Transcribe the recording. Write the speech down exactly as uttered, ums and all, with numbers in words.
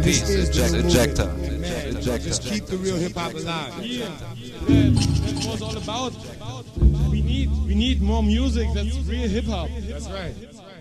peace. Ejector. Just keep the real hip hop alive. Yeah, that, that's what it's all about. We need, we need more music that's real hip hop. That's right.